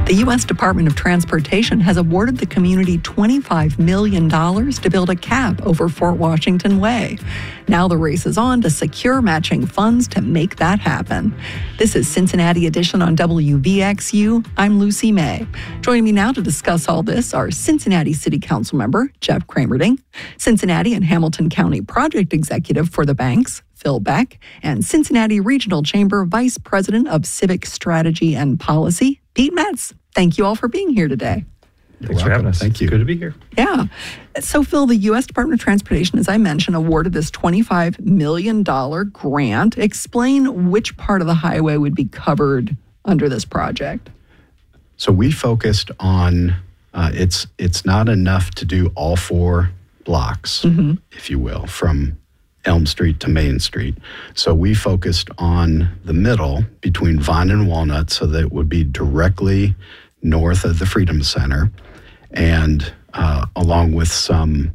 The U.S. Department of Transportation has awarded the community $25 million to build a cap over Fort Washington Way. Now the race is on to secure matching funds to make that happen. This is Cincinnati Edition on WVXU. I'm Lucy May. Joining me now to discuss all this are Cincinnati City Council member Jeff Cramerding, Cincinnati and Hamilton County Project Executive for the banks, Phil Beck, and Cincinnati Regional Chamber Vice President of Civic Strategy and Policy, Pete Metz. Thank you all for being here today. Thanks for having us. Thank you. Good to be here. Yeah. So, Phil, the U.S. Department of Transportation, as I mentioned, awarded this $25 million grant. Explain which part of the highway would be covered under this project. So we focused on, it's not enough to do all four blocks, if you will, from Elm Street to Main Street. So we focused on the middle between Vine and Walnut so that it would be directly north of the Freedom Center, and along with some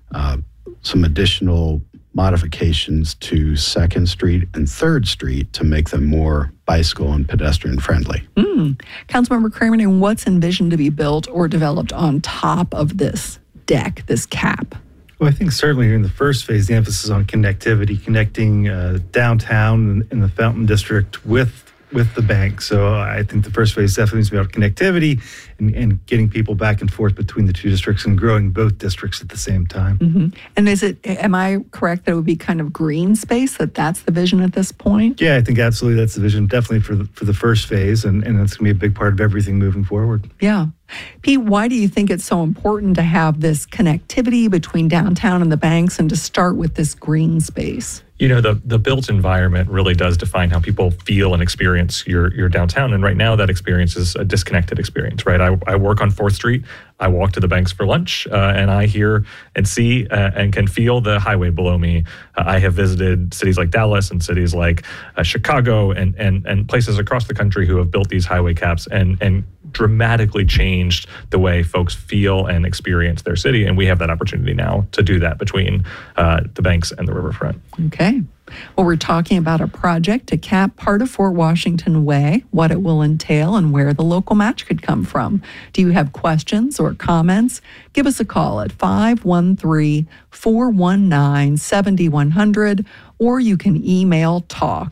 additional modifications to 2nd Street and 3rd Street to make them more bicycle and pedestrian friendly. Councilmember Cramerding, what's envisioned to be built or developed on top of this deck, this cap? Well, I think certainly in the first phase, the emphasis on connectivity, connecting downtown and the Fountain District with the bank. So I think the first phase definitely needs to be about connectivity and getting people back and forth between the two districts and growing both districts at the same time. And am I correct that it would be kind of green space, that's the vision at this point? Yeah, I think absolutely that's the vision, definitely for the first phase, and that's going to be a big part of everything moving forward. Yeah. Pete, why do you think it's so important to have this connectivity between downtown and the banks and to start with this green space? You know, the built environment really does define how people feel and experience your downtown. And right now that experience is a disconnected experience, right? I work on 4th Street. I walk to the banks for lunch, and I hear and see and can feel the highway below me. I have visited cities like Dallas and cities like Chicago and places across the country who have built these highway caps and dramatically changed the way folks feel and experience their city. And we have that opportunity now to do that between the banks and the riverfront. Okay. Well, we're talking about a project to cap part of Fort Washington Way, what it will entail, and where the local match could come from. Do you have questions or comments? Give us a call at 513-419-7100, or you can email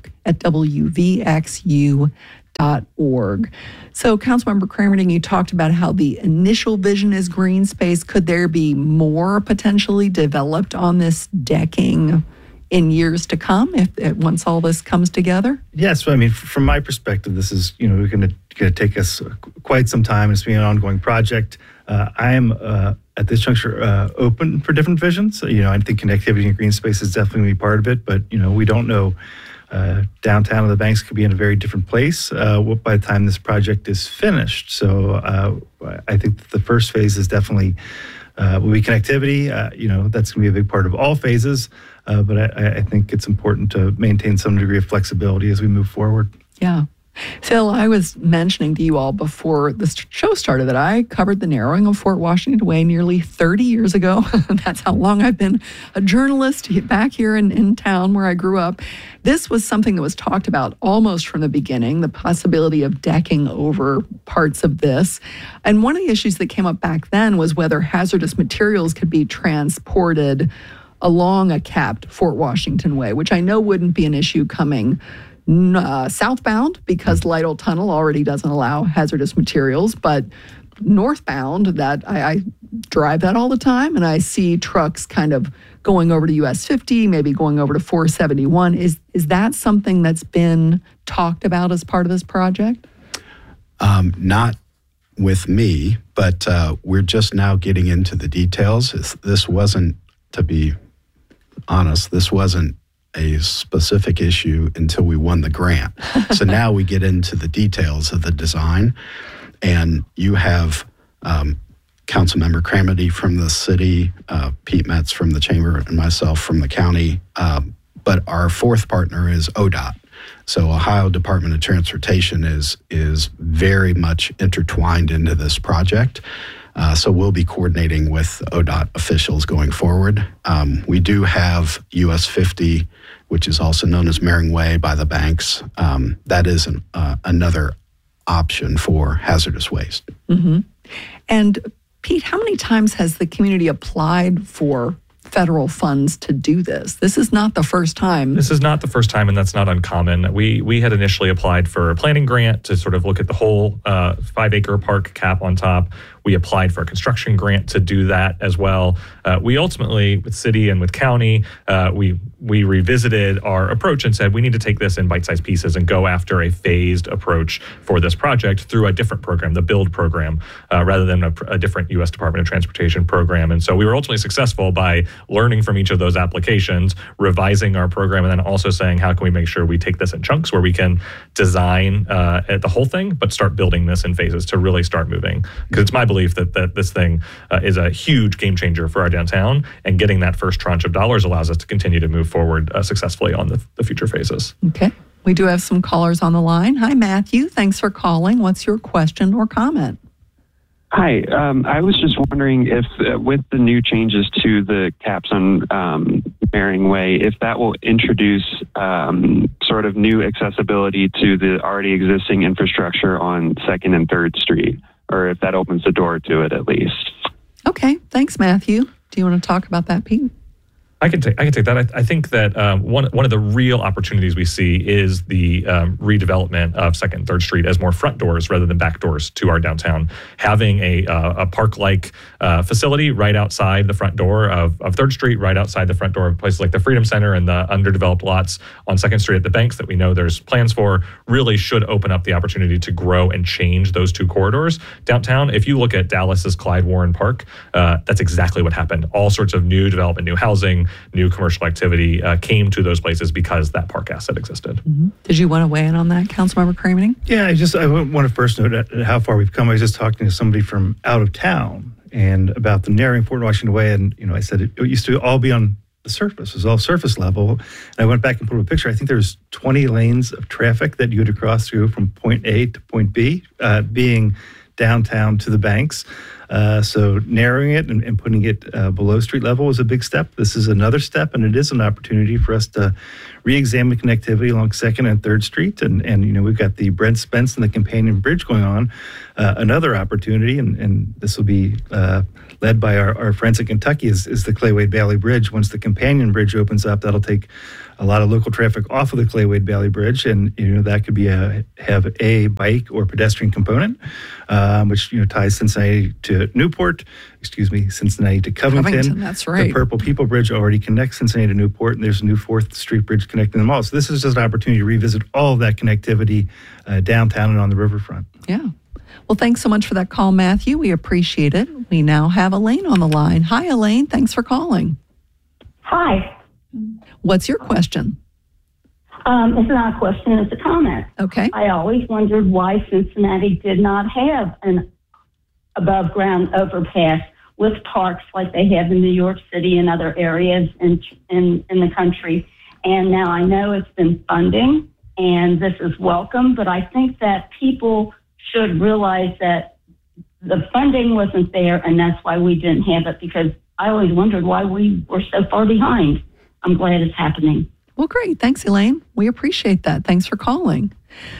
talk@wvxu.org. So, Councilmember Cramerding, you talked about how the initial vision is green space. Could there be more potentially developed on this decking in years to come if once all this comes together? Yes, I mean, from my perspective, this is, we're going to take us quite some time. It's been an ongoing project. I am at this juncture open for different visions. I think connectivity and green space is definitely going to be part of it, but we don't know. Downtown and the banks could be in a very different place by the time this project is finished. So I think that the first phase is definitely will be connectivity. That's going to be a big part of all phases. But I think it's important to maintain some degree of flexibility as we move forward. Yeah. Phil, I was mentioning to you all before the show started that I covered the narrowing of Fort Washington Way nearly 30 years ago. That's how long I've been a journalist back here in town where I grew up. This was something that was talked about almost from the beginning, the possibility of decking over parts of this. And one of the issues that came up back then was whether hazardous materials could be transported along a capped Fort Washington Way, which I know wouldn't be an issue coming southbound because Lytle Tunnel already doesn't allow hazardous materials, but northbound, that I drive that all the time, and I see trucks kind of going over to US 50, maybe going over to 471. Is that something that's been talked about as part of this project? Not with me, but we're just now getting into the details. This wasn't, to be honest, this wasn't a specific issue until we won the grant. So now we get into the details of the design, and you have Councilmember Cramerding from the city, Pete Metz from the chamber, and myself from the county. But our fourth partner is ODOT. So Ohio Department of Transportation is very much intertwined into this project. So we'll be coordinating with ODOT officials going forward. We do have US 50, which is also known as Mering Way by the banks. That is another option for hazardous waste. Mm-hmm. And Pete, how many times has the community applied for federal funds to do this? This is not the first time. This is not the first time, and that's not uncommon. We had initially applied for a planning grant to sort of look at the whole 5-acre park cap on top. We applied for a construction grant to do that as well. We ultimately, with city and with county, we revisited our approach and said we need to take this in bite-sized pieces and go after a phased approach for this project through a different program, the BUILD program, rather than a different U.S. Department of Transportation program. And so we were ultimately successful by learning from each of those applications, revising our program, and then also saying, how can we make sure we take this in chunks where we can design the whole thing, but start building this in phases to really start moving? Because it's my belief that this thing is a huge game changer for our downtown, and getting that first tranche of dollars allows us to continue to move forward successfully on the future phases. Okay. We do have some callers on the line. Hi, Matthew. Thanks for calling. What's your question or comment? Hi. I was just wondering if with the new changes to the caps on Marion Way, if that will introduce sort of new accessibility to the already existing infrastructure on 2nd and 3rd Street, or if that opens the door to it at least. Okay. Thanks, Matthew. Do you want to talk about that, Pete? I can take that. I think that one of the real opportunities we see is the redevelopment of 2nd and 3rd Street as more front doors rather than back doors to our downtown. Having a park-like facility right outside the front door of 3rd Street, right outside the front door of places like the Freedom Center and the underdeveloped lots on 2nd Street at the banks that we know there's plans for, really should open up the opportunity to grow and change those two corridors downtown. If you look at Dallas's Clyde Warren Park, that's exactly what happened. All sorts of new development, new housing, new commercial activity came to those places because that park asset existed. Mm-hmm. Did you want to weigh in on that, Councilmember Kramer? Yeah, I want to first note how far we've come. I was just talking to somebody from out of town and about the narrowing Port Washington Way, and I said it used to all be on the surface. It was all surface level. And I went back and put up a picture. I think there's 20 lanes of traffic that you had to cross through from point A to point B, being downtown to the banks. So narrowing it and putting it below street level was a big step. This is another step, and it is an opportunity for us to re-examine connectivity along 2nd and 3rd Street. And we've got the Brent Spence and the Companion Bridge going on, another opportunity, and this will be led by our friends in Kentucky, is the Clay Wade Bailey Bridge. Once the Companion Bridge opens up, that'll take a lot of local traffic off of the Clay Wade Bailey Bridge, and that could be have a bike or pedestrian component, which ties Cincinnati to Newport. Cincinnati to Covington. That's right. The Purple People Bridge already connects Cincinnati to Newport, and there's a new 4th Street Bridge connecting them all. So this is just an opportunity to revisit all of that connectivity downtown and on the riverfront. Yeah. Well, thanks so much for that call, Matthew. We appreciate it. We now have Elaine on the line. Hi, Elaine. Thanks for calling. Hi. What's your question? It's not a question, it's a comment. Okay. I always wondered why Cincinnati did not have an above-ground overpass with parks like they have in New York City and other areas in the country. And now I know it's been funding, and this is welcome, but I think that people should realize that the funding wasn't there, and that's why we didn't have it, because I always wondered why we were so far behind. I'm glad it's happening. Well, great. Thanks, Elaine. We appreciate that. Thanks for calling.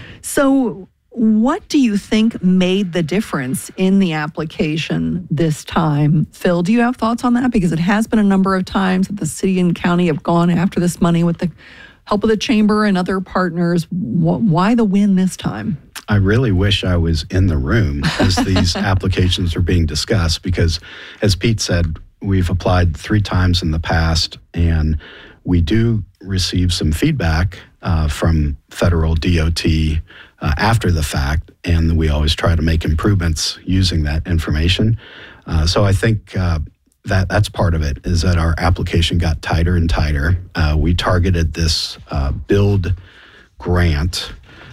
So what do you think made the difference in the application this time? Phil, do you have thoughts on that? Because it has been a number of times that the city and county have gone after this money with the help of the chamber and other partners. Why the win this time? I really wish I was in the room as these applications are being discussed, because as Pete said, we've applied 3 times in the past, and we do receive some feedback from federal DOT after the fact, and we always try to make improvements using that information. So I think that's part of it, is that our application got tighter and tighter. We targeted this BUILD grant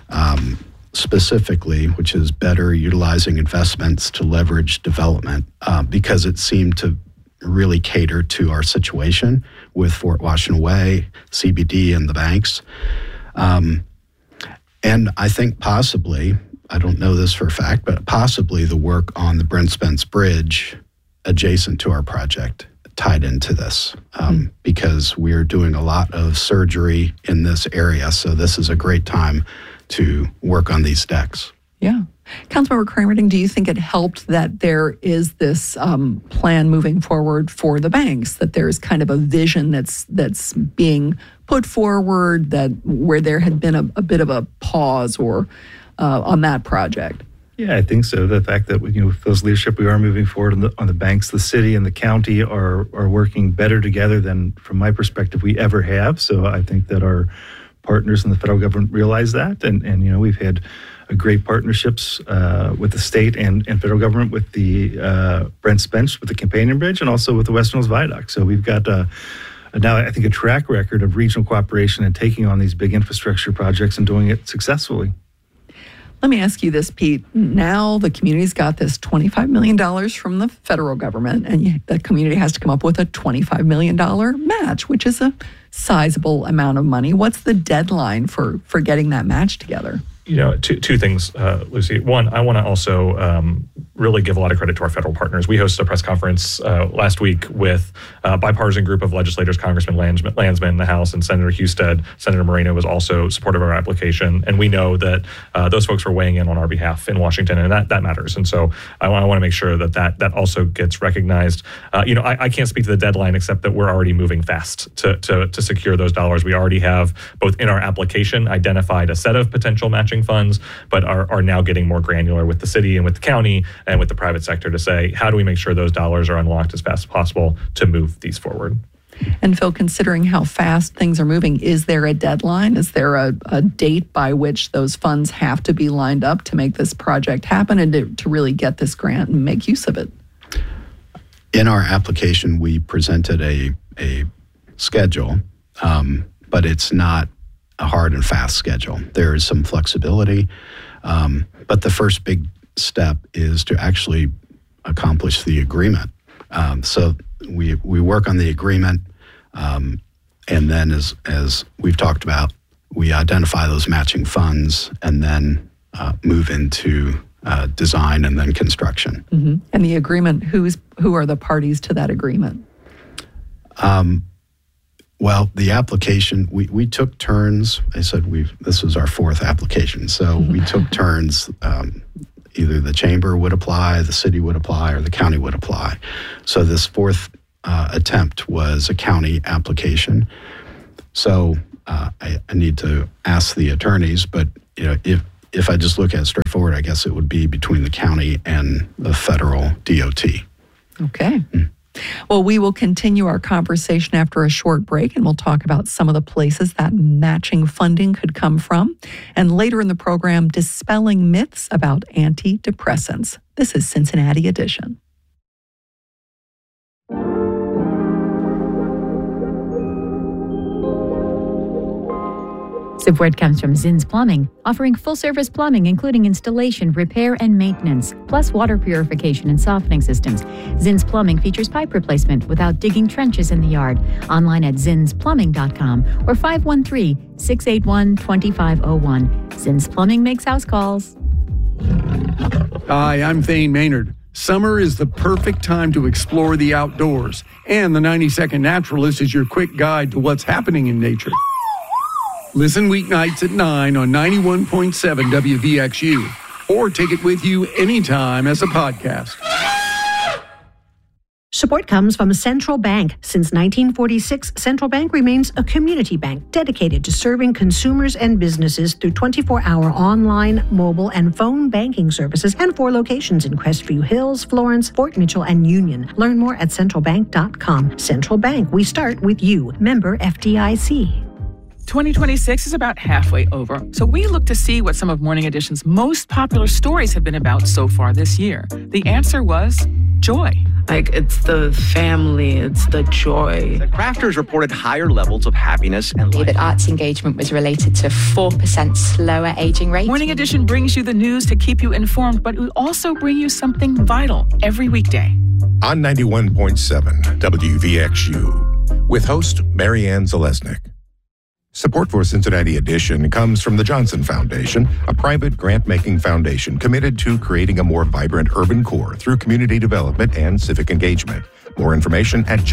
specifically, which is better utilizing investments to leverage development, because it seemed to really cater to our situation with Fort Washington Way, CBD, and the banks. And I think possibly, I don't know this for a fact, but possibly the work on the Brent Spence Bridge adjacent to our project tied into this, because we're doing a lot of surgery in this area. So this is a great time to work on these decks. Yeah. Councilmember Cramerding, do you think it helped that there is this plan moving forward for the banks, that there's kind of a vision that's being put forward, that where there had been a bit of a pause or on that project? Yeah, I think so. The fact that with those leadership, we are moving forward on the banks. The city and the county are working better together than, from my perspective, we ever have. So I think that our partners in the federal government realize that, and we've had great partnerships with the state and federal government, with the Brent Spence, with the Companion Bridge, and also with the Western Hills Viaduct. So we've got now, I think, a track record of regional cooperation and taking on these big infrastructure projects and doing it successfully. Let me ask you this, Pete. Now the community's got this $25 million from the federal government, and the community has to come up with a $25 million match, which is a sizable amount of money. What's the deadline for getting that match together? Two things, Lucy. One, I want to also really give a lot of credit to our federal partners. We hosted a press conference last week with a bipartisan group of legislators, Congressman Landsman in the House, and Senator Husted. Senator Moreno was also supportive of our application. And we know that those folks were weighing in on our behalf in Washington, and that matters. And so I want to make sure that also gets recognized. I can't speak to the deadline, except that we're already moving fast to secure those dollars. We already have, both in our application, identified a set of potential matching funds, but are now getting more granular with the city and with the county and with the private sector to say, how do we make sure those dollars are unlocked as fast as possible to move these forward? And Phil, considering how fast things are moving, is there a deadline? Is there a date by which those funds have to be lined up to make this project happen and to really get this grant and make use of it? In our application, we presented a schedule, but it's not a hard and fast schedule. There is some flexibility, but the first big step is to actually accomplish the agreement. So we work on the agreement, and then as we've talked about, we identify those matching funds and then move into design and then construction. Mm-hmm. And the agreement, who are the parties to that agreement? Well, the application, we took turns. I said this was our fourth application. So we took turns. Either the chamber would apply, the city would apply, or the county would apply. So this fourth attempt was a county application. So I need to ask the attorneys, but if I just look at it straightforward, I guess it would be between the county and the federal DOT. Okay. Well, we will continue our conversation after a short break, and we'll talk about some of the places that matching funding could come from. And later in the program, dispelling myths about antidepressants. This is Cincinnati Edition. Support comes from Zinn's Plumbing, offering full-service plumbing including installation, repair, and maintenance, plus water purification and softening systems. Zinn's Plumbing features pipe replacement without digging trenches in the yard. Online at zinnsplumbing.com or 513-681-2501. Zinn's Plumbing makes house calls. Hi, I'm Thane Maynard. Summer is the perfect time to explore the outdoors, and the 90-Second Naturalist is your quick guide to what's happening in nature. Listen weeknights at 9 on 91.7 WVXU, or take it with you anytime as a podcast. Support comes from Central Bank. Since 1946, Central Bank remains a community bank dedicated to serving consumers and businesses through 24-hour online, mobile, and phone banking services, and 4 locations in Crestview Hills, Florence, Fort Mitchell, and Union. Learn more at centralbank.com. Central Bank, we start with you. Member FDIC. 2026 is about halfway over, so we look to see what some of Morning Edition's most popular stories have been about so far this year. The answer was joy. It's the family, it's the joy. The crafters reported higher levels of happiness and life. That arts engagement was related to 4% slower aging rate. Morning Edition brings you the news to keep you informed, but we also bring you something vital every weekday. On 91.7 WVXU, with host Marianne Zalesnik. Support for Cincinnati Edition comes from the Johnson Foundation, a private grant-making foundation committed to creating a more vibrant urban core through community development and civic engagement. More information at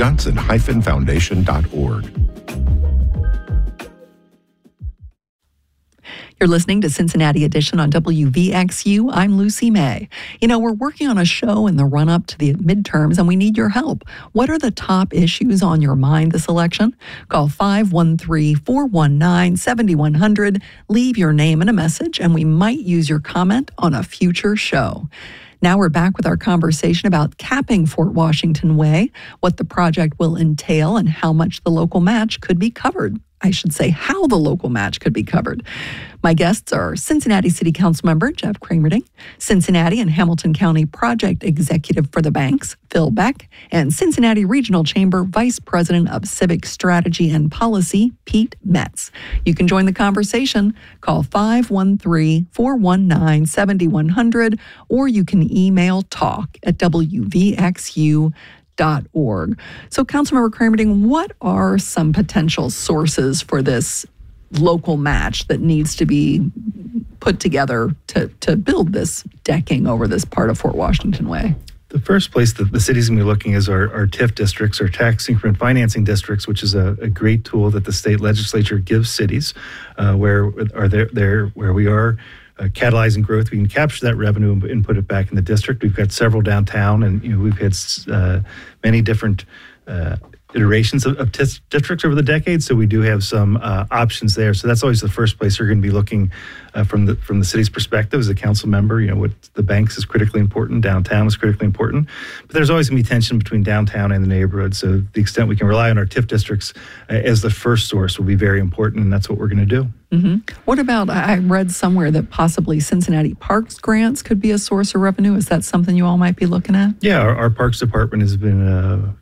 johnson-foundation.org. You're listening to Cincinnati Edition on WVXU. I'm Lucy May. You know, we're working on a show in the run-up to the midterms, and we need your help. What are the top issues on your mind this election? Call 513-419-7100. Leave your name and a message, and we might use your comment on a future show. Now we're back with our conversation about capping Fort Washington Way, what the project will entail, and how much the local match could be covered. I should say how the local match could be covered. My guests are Cincinnati City Council member Jeff Kremerding, Cincinnati and Hamilton County Project Executive for the Banks, Phil Beck, and Cincinnati Regional Chamber Vice President of Civic Strategy and Policy, Pete Metz. You can join the conversation. Call 513-419-7100, or you can email talk@wvxu.org. So, Councilmember Kremerding, what are some potential sources for this local match that needs to be put together to build this decking over this part of Fort Washington Way? The first place that the city's going to be looking is our TIF districts, or tax increment financing districts, which is a great tool that the state legislature gives cities where we are catalyzing growth. We can capture that revenue and put it back in the district. We've got several downtown, and we've had many different iterations of districts over the decades. So we do have some options there. So that's always the first place you're going to be looking from the city's perspective as a council member. What the banks is critically important, downtown is critically important, but there's always going to be tension between downtown and the neighborhood. So the extent we can rely on our TIF districts as the first source will be very important, and that's what we're going to do. Mm-hmm. What about, I read somewhere that possibly Cincinnati Parks grants could be a source of revenue. Is that something you all might be looking at? Yeah, our Parks Department has been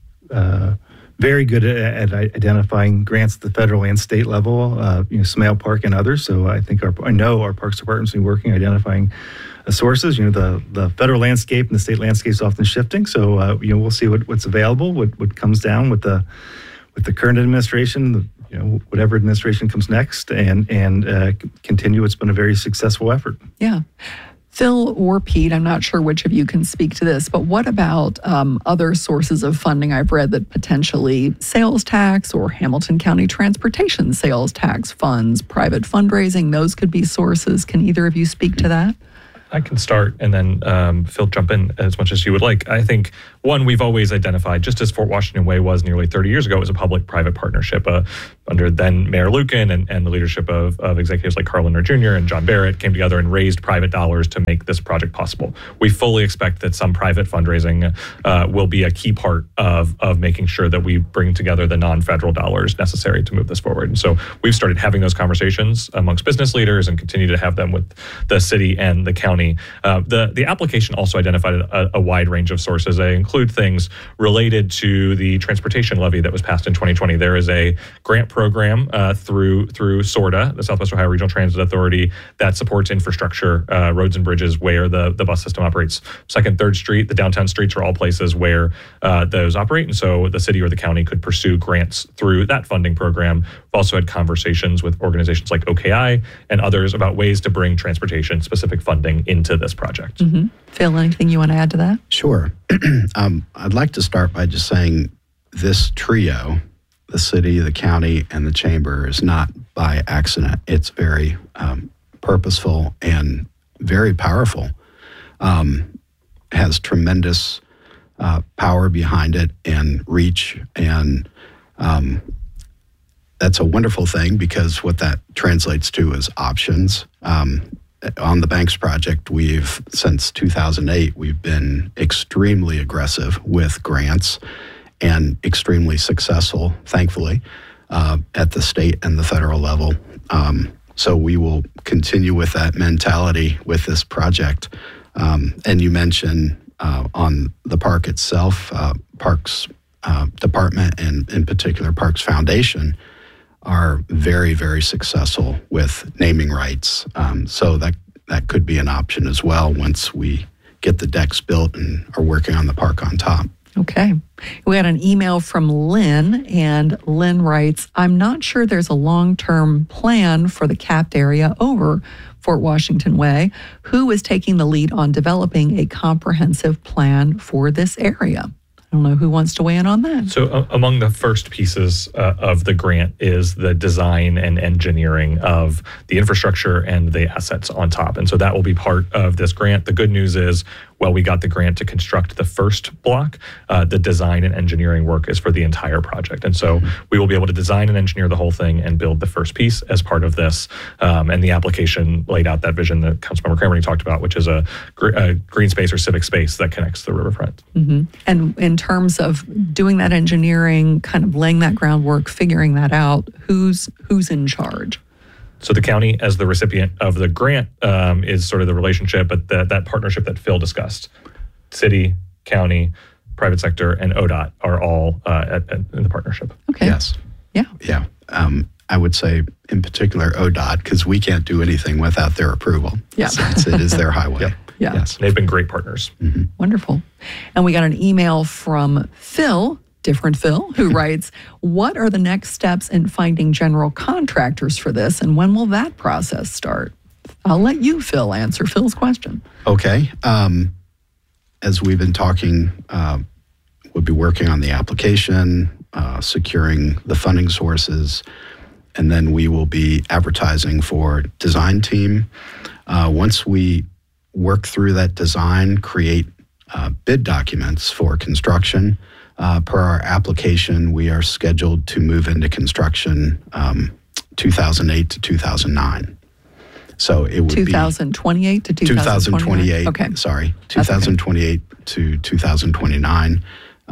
very good at identifying grants at the federal and state level, Smale Park and others. So I know our Parks Department's been working identifying sources. The federal landscape and the state landscape is often shifting. So we'll see what's available, what comes down with the current administration. Whatever administration comes next, and continue. It's been a very successful effort. Yeah. Phil or Pete, I'm not sure which of you can speak to this, but what about other sources of funding? I've read that potentially sales tax or Hamilton County transportation sales tax funds, private fundraising, those could be sources. Can either of you speak to that? I can start, and then Phil, jump in as much as you would like. I think, one, we've always identified, just as Fort Washington Way was nearly 30 years ago, it was a public-private partnership under then Mayor Lucan and the leadership of executives like Carl Lindner Jr. and John Barrett came together and raised private dollars to make this project possible. We fully expect that some private fundraising will be a key part of making sure that we bring together the non-federal dollars necessary to move this forward. And so we've started having those conversations amongst business leaders and continue to have them with the city and the county. The application also identified a wide range of sources. They include things related to the transportation levy that was passed in 2020. There is a grant program through SORTA, the Southwest Ohio Regional Transit Authority, that supports infrastructure, roads and bridges where the bus system operates. 2nd, 3rd Street, the downtown streets are all places where those operate, and so the city or the county could pursue grants through that funding program. We've also had conversations with organizations like OKI and others about ways to bring transportation-specific funding into this project. Mm-hmm. Phil, anything you want to add to that? Sure. I'd like to start by just saying this trio, the city, the county, and the chamber, is not by accident. It's very purposeful and very powerful. Has tremendous power behind it and reach, and that's a wonderful thing, because what that translates to is options. On the Banks project, since 2008, we've been extremely aggressive with grants and extremely successful, thankfully, at the state and the federal level. So we will continue with that mentality with this project. And you mentioned on the park itself, Parks Department and in particular Parks Foundation are very, very successful with naming rights. So that could be an option as well once we get the decks built and are working on the park on top. Okay. We had an email from Lynn, and Lynn writes, I'm not sure there's a long-term plan for the capped area over Fort Washington Way. Who is taking the lead on developing a comprehensive plan for this area? I don't know who wants to weigh in on that. So among the first pieces of the grant is the design and engineering of the infrastructure and the assets on top. And so that will be part of this grant. The good news is, well, we got the grant to construct the first block. The design and engineering work is for the entire project. And so we will be able to design and engineer the whole thing and build the first piece as part of this. And the application laid out that vision that Councilmember Kramer talked about, which is a green space or civic space that connects the riverfront. Mm-hmm. And in terms of doing that engineering, kind of laying that groundwork, figuring that out, who's in charge? So the county, as the recipient of the grant, is sort of the relationship, but that partnership that Phil discussed, city, county, private sector, and ODOT are all in the partnership. Okay. Yes. Yeah. Yeah. I would say in particular ODOT, because we can't do anything without their approval. Yeah. Since it is their highway. Yep. Yeah. Yes. They've been great partners. Mm-hmm. Wonderful. And we got an email from Phil, different Phil, who writes, what are the next steps in finding general contractors for this, and when will that process start? I'll let you, Phil, answer Phil's question. Okay. As we've been talking, we'll be working on the application, securing the funding sources, and then we will be advertising for design team. Once we work through that design, create bid documents for construction. Per our application, we are scheduled to move into construction 2008 to 2009. So it would 2028 to 2028. Okay. Sorry, 2028 to 2029.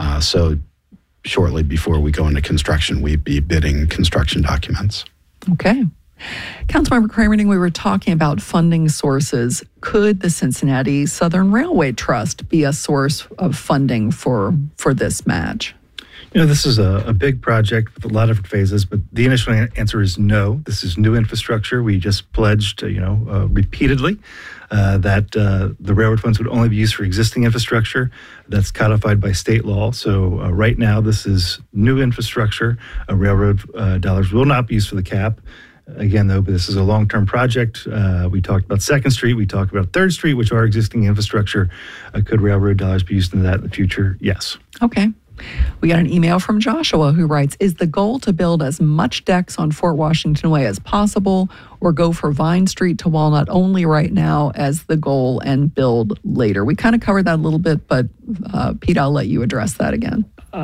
So shortly before we go into construction, we'd be bidding construction documents. Okay. Councilmember Kramerding, we were talking about funding sources. Could the Cincinnati Southern Railway Trust be a source of funding for this match? You know, this is a big project with a lot of different phases, but the initial answer is no. This is new infrastructure. We just pledged, repeatedly that the railroad funds would only be used for existing infrastructure. That's codified by state law. So right now, this is new infrastructure. Railroad dollars will not be used for the cap. Again, though, but this is a long-term project. We talked about 2nd Street. We talked about 3rd Street, which are existing infrastructure. Could railroad dollars be used in that in the future? Yes. Okay. We got an email from Joshua who writes, is the goal to build as much decks on Fort Washington Way as possible, or go for Vine Street to Walnut only right now as the goal and build later? We kind of covered that a little bit, but Pete, I'll let you address that again.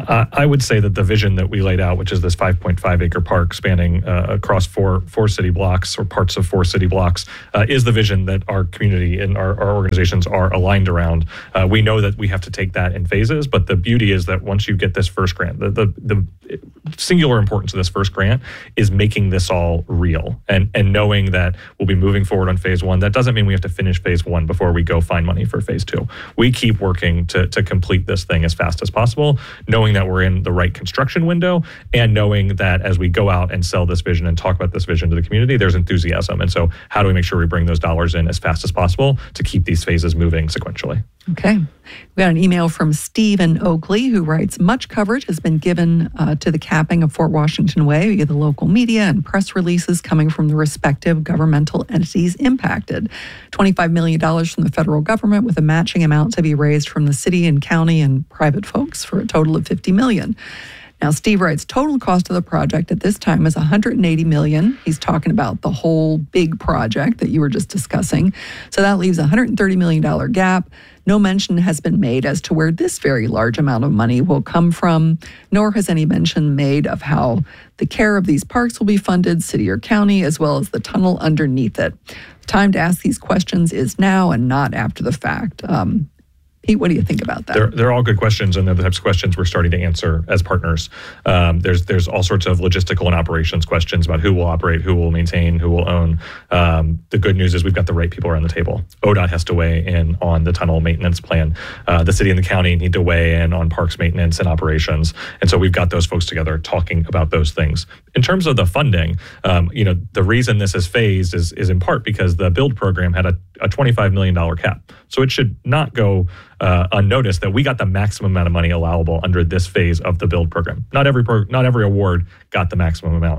I would say that the vision that we laid out, which is this 5.5 acre park spanning across four city blocks or parts of 4 city blocks, is the vision that our community and our organizations are aligned around. We know that we have to take that in phases, but the beauty is that once you get this first grant, the singular importance of this first grant is making this all real and knowing that we'll be moving forward on phase 1. That doesn't mean we have to finish phase 1 before we go find money for phase 2. We keep working to complete this thing as fast as possible, knowing that we're in the right construction window and knowing that as we go out and sell this vision and talk about this vision to the community, there's enthusiasm. And so how do we make sure we bring those dollars in as fast as possible to keep these phases moving sequentially? Okay. We got an email from Stephen Oakley who writes, much coverage has been given to the capping of Fort Washington Way via the local media and press releases coming from the respective governmental entities impacted. $25 million from the federal government with a matching amount to be raised from the city and county and private folks for a total of $50 million. Now, Steve writes, total cost of the project at this time is $180 million. He's talking about the whole big project that you were just discussing. So that leaves a $130 million gap. No mention has been made as to where this very large amount of money will come from, nor has any mention made of how the care of these parks will be funded, city or county, as well as the tunnel underneath it. The time to ask these questions is now and not after the fact. Pete, what do you think about that? They're all good questions, and they're the types of questions we're starting to answer as partners. There's all sorts of logistical and operations questions about who will operate, who will maintain, who will own. The good news is we've got the right people around the table. ODOT has to weigh in on the tunnel maintenance plan. The city and the county need to weigh in on parks maintenance and operations. And so we've got those folks together talking about those things. In terms of the funding, the reason this is phased is in part because the build program had a $25 million cap. So it should not go unnoticed that we got the maximum amount of money allowable under this phase of the build program. Not every award got the maximum amount.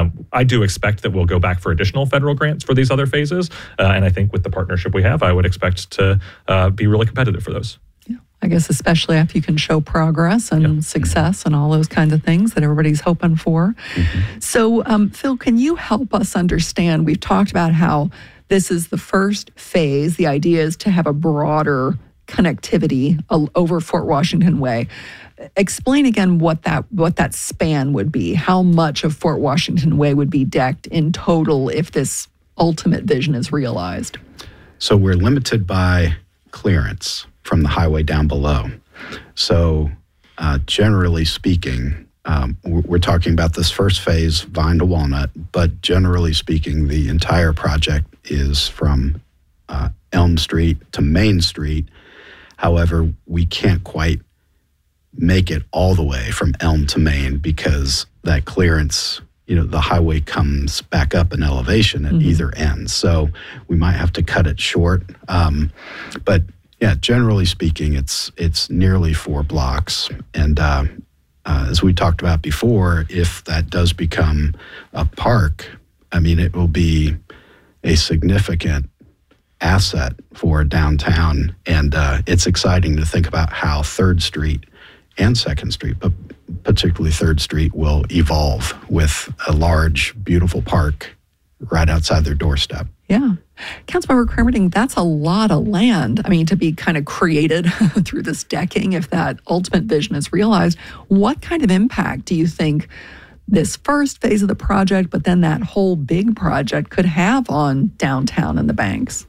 I do expect that we'll go back for additional federal grants for these other phases. And I think with the partnership we have, I would expect to be really competitive for those. Yeah. I guess especially after you can show progress and success and all those kinds of things that everybody's hoping for. So, Phil, can you help us understand? We've talked about how this is the first phase. The idea is to have a broader connectivity over Fort Washington Way. Explain again what that span would be. How much of Fort Washington Way would be decked in total if this ultimate vision is realized? So we're limited by clearance from the highway down below. So generally speaking, we're talking about this first phase, Vine to Walnut, but generally speaking, the entire project is from Elm Street to Main Street. However, we can't quite make it all the way from Elm to Main because that clearance, the highway comes back up in elevation at either end. So we might have to cut it short. But yeah, generally speaking, it's nearly 4 blocks. And as we talked about before, if that does become a park, it will be a significant asset for downtown. And it's exciting to think about how 3rd Street and 2nd Street, but particularly 3rd Street, will evolve with a large, beautiful park right outside their doorstep. Yeah. Councilmember Cramerding, that's a lot of land, to be kind of created through this decking if that ultimate vision is realized. What kind of impact do you think this first phase of the project, but then that whole big project could have on downtown and the banks?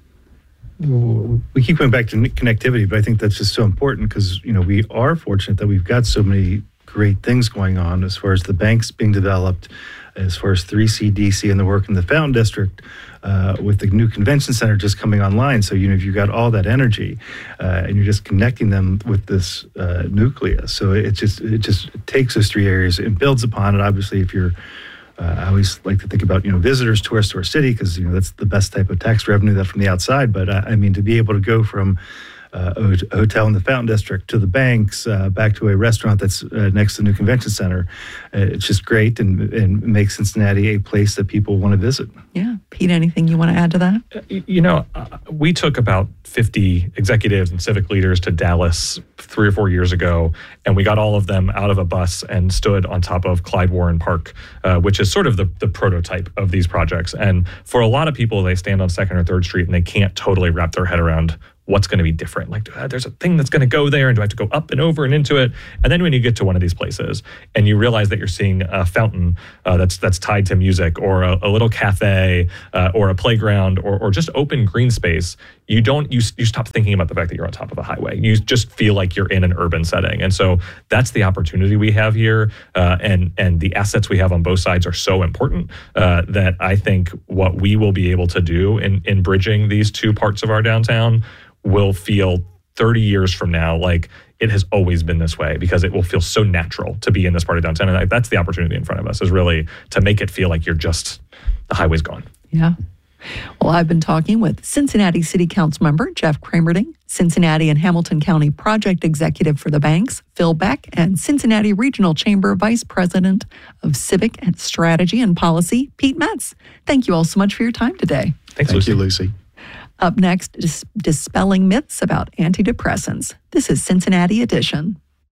We keep going back to connectivity, but I think that's just so important because, we are fortunate that we've got so many great things going on as far as the banks being developed, as far as 3CDC and the work in the Fountain District, with the new convention center just coming online. So, if you've got all that energy and you're just connecting them with this nucleus. So it just takes those 3 areas and builds upon it. Obviously, if you're I always like to think about, visitors, tourists to our city, because, that's the best type of tax revenue that's from the outside. But to be able to go from a hotel in the Fountain District to the banks, back to a restaurant that's next to the new convention center, it's just great and makes Cincinnati a place that people want to visit. Yeah. Pete, anything you want to add to that? We took about 50 executives and civic leaders to Dallas 3 or 4 years ago, and we got all of them out of a bus and stood on top of Clyde Warren Park, which is sort of the prototype of these projects. And for a lot of people, they stand on 2nd or 3rd Street and they can't totally wrap their head around what's going to be different. Like, there's a thing that's going to go there, and do I have to go up and over and into it? And then when you get to one of these places and you realize that you're seeing a fountain that's tied to music, or a little cafe, or a playground, or just open green space, you stop thinking about the fact that you're on top of a highway. You just feel like you're in an urban setting. And so that's the opportunity we have here. And the assets we have on both sides are so important that I think what we will be able to do in bridging these 2 parts of our downtown will feel 30 years from now like it has always been this way, because it will feel so natural to be in this part of downtown. And that's the opportunity in front of us, is really to make it feel like the highway's gone. Yeah. Well, I've been talking with Cincinnati City Council member Jeff Cramerding, Cincinnati and Hamilton County Project Executive for the Banks, Phil Beck, and Cincinnati Regional Chamber Vice President of Civic and Strategy and Policy, Pete Metz. Thank you all so much for your time today. Thanks, Thank you, Lucy. Up next, dispelling myths about antidepressants. This is Cincinnati Edition.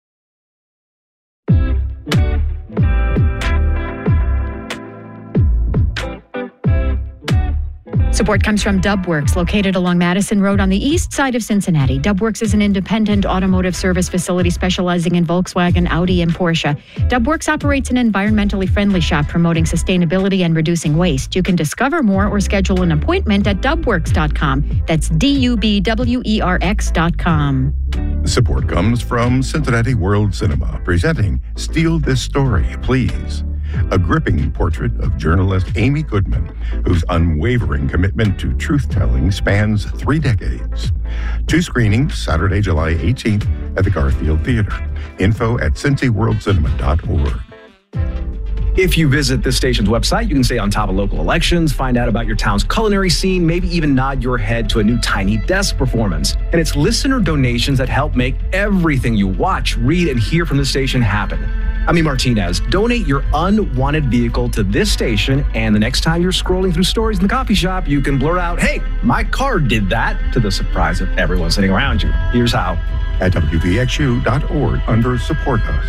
Support comes from Dubworks, located along Madison Road on the east side of Cincinnati. Dubworks is an independent automotive service facility specializing in Volkswagen, Audi, and Porsche. Dubworks operates an environmentally friendly shop promoting sustainability and reducing waste. You can discover more or schedule an appointment at dubworks.com. That's DUBWERX.com. Support comes from Cincinnati World Cinema, presenting Steal This Story, Please. A gripping portrait of journalist Amy Goodman, whose unwavering commitment to truth-telling spans 3 decades. 2 screenings, Saturday, July 18th at the Garfield Theater. Info at cincyworldcinema.org. If you visit this station's website, you can stay on top of local elections, find out about your town's culinary scene, maybe even nod your head to a new Tiny Desk performance. And it's listener donations that help make everything you watch, read, and hear from the station happen. Martinez. Donate your unwanted vehicle to this station, and the next time you're scrolling through stories in the coffee shop, you can blurt out, "Hey, my car did that," to the surprise of everyone sitting around you. Here's how. At WVXU.org under Support Us.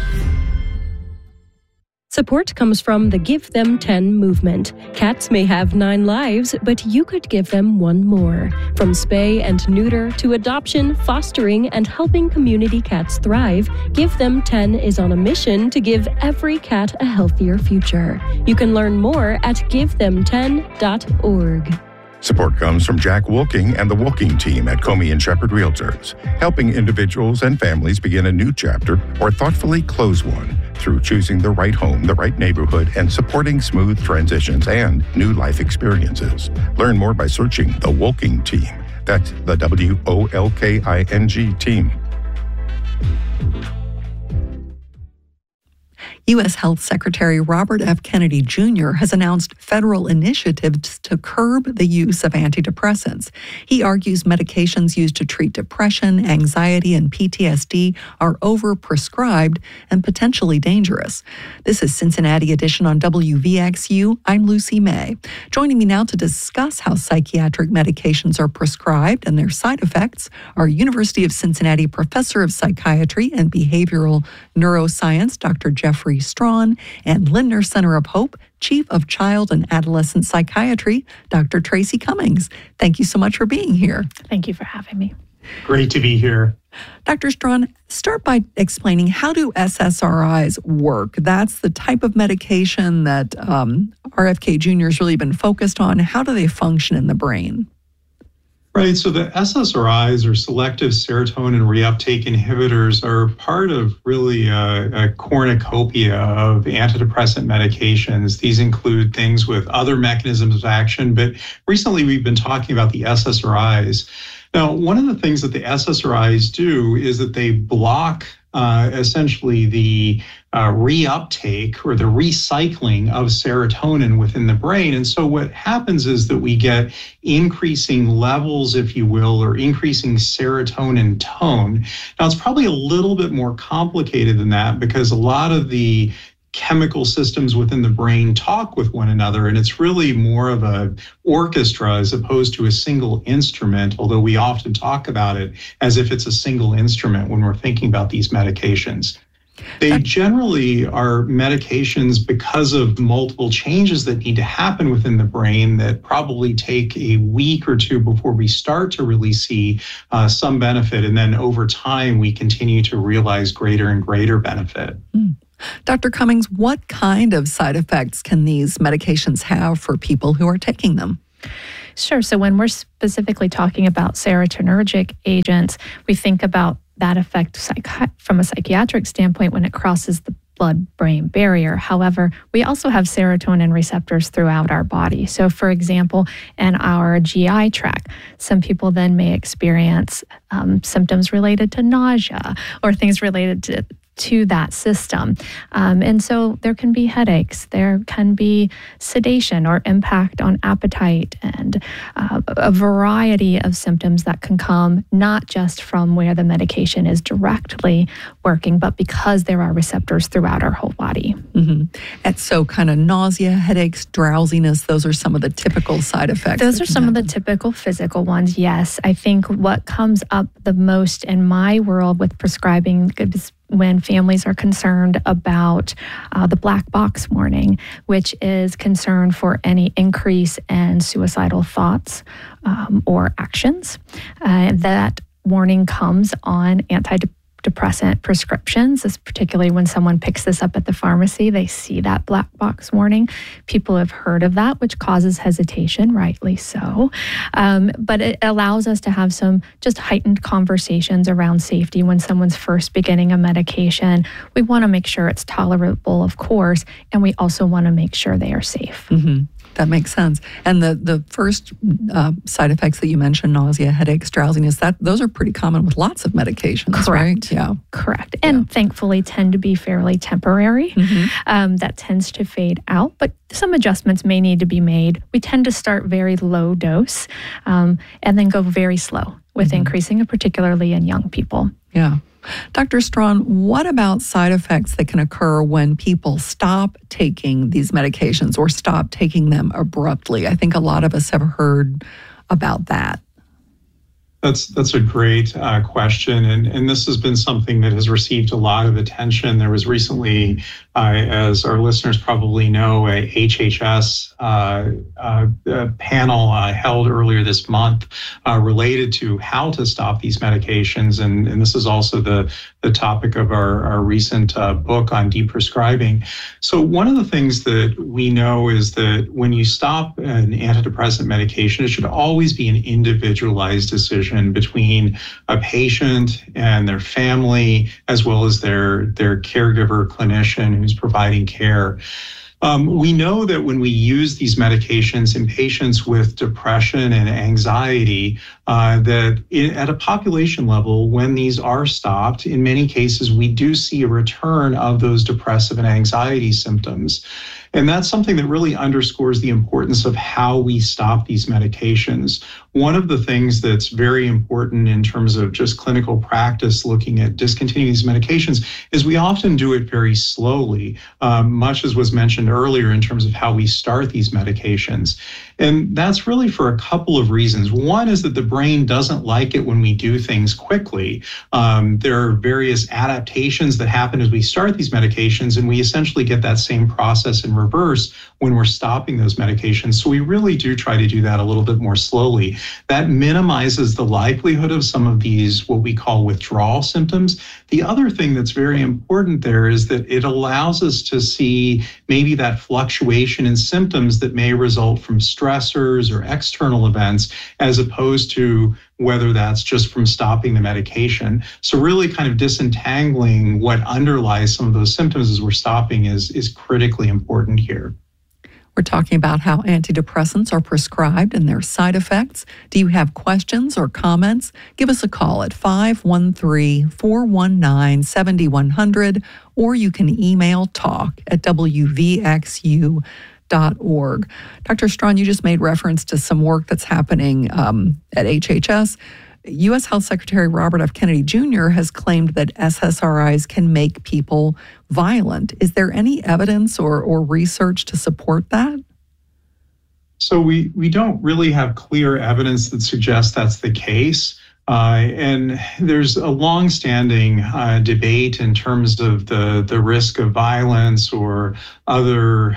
Support comes from the Give Them 10 movement. Cats may have 9 lives, but you could give them 1 more. From spay and neuter to adoption, fostering, and helping community cats thrive, Give Them 10 is on a mission to give every cat a healthier future. You can learn more at givethem10.org. Support comes from Jack Wolking and the Wolking team at Comey and Shepherd Realtors, helping individuals and families begin a new chapter or thoughtfully close one through choosing the right home, the right neighborhood, and supporting smooth transitions and new life experiences. Learn more by searching the Wolking team. That's the WOLKING team. U.S. Health Secretary Robert F. Kennedy Jr. has announced federal initiatives to curb the use of antidepressants. He argues medications used to treat depression, anxiety, and PTSD are overprescribed and potentially dangerous. This is Cincinnati Edition on WVXU. I'm Lucy May. Joining me now to discuss how psychiatric medications are prescribed and their side effects are University of Cincinnati Professor of Psychiatry and Behavioral Neuroscience, Dr. Jeffrey Strawn, and Lindner Center of Hope, Chief of Child and Adolescent Psychiatry, Dr. Tracy Cummings. Thank you so much for being here. Thank you for having me. Great to be here. Dr. Strawn, start by explaining, how do SSRIs work? That's the type of medication that RFK Jr. has really been focused on. How do they function in the brain? Right. So the SSRIs, or selective serotonin reuptake inhibitors, are part of really a cornucopia of antidepressant medications. These include things with other mechanisms of action, but recently we've been talking about the SSRIs. Now, one of the things that the SSRIs do is that they block essentially the reuptake or the recycling of serotonin within the brain. And so what happens is that we get increasing levels, if you will, or increasing serotonin tone. Now, it's probably a little bit more complicated than that, because a lot of the chemical systems within the brain talk with one another, and it's really more of an orchestra as opposed to a single instrument, although we often talk about it as if it's a single instrument when we're thinking about these medications. They generally are medications because of multiple changes that need to happen within the brain that probably take a week or two before we start to really see some benefit. And then over time, we continue to realize greater and greater benefit. Dr. Cummings, what kind of side effects can these medications have for people who are taking them? Sure. So when we're specifically talking about serotonergic agents, we think about that effect from a psychiatric standpoint when it crosses the blood-brain barrier. However, we also have serotonin receptors throughout our body. So, for example, in our GI tract, some people then may experience symptoms related to nausea or things related to that system. And so there can be headaches, there can be sedation or impact on appetite, and a variety of symptoms that can come not just from where the medication is directly working, but because there are receptors throughout our whole body. Mm-hmm. And so kind of nausea, headaches, drowsiness, those are some of the typical side effects. Those are some of the typical physical ones, yes. I think what comes up the most in my world with prescribing is when families are concerned about the black box warning, which is concern for any increase in suicidal thoughts or actions. That warning comes on antidepressant prescriptions, particularly when someone picks this up at the pharmacy, they see that black box warning. People have heard of that, which causes hesitation, rightly so. But it allows us to have some just heightened conversations around safety when someone's first beginning a medication. We want to make sure it's tolerable, of course, and we also want to make sure they are safe. Mm-hmm. That makes sense. And the first side effects that you mentioned, nausea, headaches, drowsiness, those are pretty common with lots of medications, correct. Right? Yeah. Correct. And thankfully tend to be fairly temporary. Mm-hmm. That tends to fade out, but some adjustments may need to be made. We tend to start very low dose and then go very slow with increasing, particularly in young people. Yeah. Dr. Strawn, what about side effects that can occur when people stop taking these medications or stop taking them abruptly? I think a lot of us have heard about that. That's a great question, and this has been something that has received a lot of attention. There was recently, as our listeners probably know, a HHS panel held earlier this month related to how to stop these medications, and this is also the topic of our recent book on deprescribing. So one of the things that we know is that when you stop an antidepressant medication, it should always be an individualized decision between a patient and their family, as well as their caregiver clinician who's providing care. We know that when we use these medications in patients with depression and anxiety, that at a population level, when these are stopped, in many cases, we do see a return of those depressive and anxiety symptoms. And that's something that really underscores the importance of how we stop these medications. One of the things that's very important in terms of just clinical practice looking at discontinuing these medications is we often do it very slowly, much as was mentioned earlier in terms of how we start these medications. And that's really for a couple of reasons. One is that the brain doesn't like it when we do things quickly. There are various adaptations that happen as we start these medications, and we essentially get that same process in reverse when we're stopping those medications. So we really do try to do that a little bit more slowly. That minimizes the likelihood of some of these, what we call withdrawal symptoms. The other thing that's very important there is that it allows us to see maybe that fluctuation in symptoms that may result from stressors or external events, as opposed to whether that's just from stopping the medication. So really kind of disentangling what underlies some of those symptoms as we're stopping is critically important here. We're talking about how antidepressants are prescribed and their side effects. Do you have questions or comments? Give us a call at 513-419-7100, or you can email talk@wvxu.org. Dr. Strawn, you just made reference to some work that's happening at HHS. U.S. Health Secretary Robert F. Kennedy Jr. has claimed that SSRIs can make people violent. Is there any evidence or research to support that? So we don't really have clear evidence that suggests that's the case. And there's a longstanding debate in terms of the risk of violence or other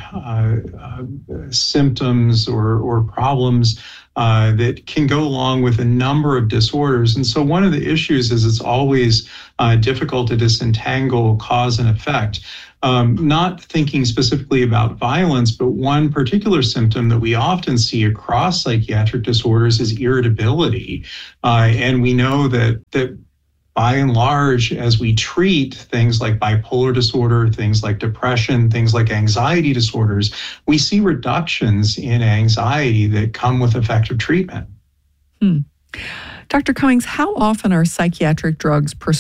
symptoms or problems that can go along with a number of disorders. And so one of the issues is it's always difficult to disentangle cause and effect. Not thinking specifically about violence, but one particular symptom that we often see across psychiatric disorders is irritability. And we know that by and large, as we treat things like bipolar disorder, things like depression, things like anxiety disorders, we see reductions in anxiety that come with effective treatment. Dr. Cummings, how often are psychiatric drugs prescribed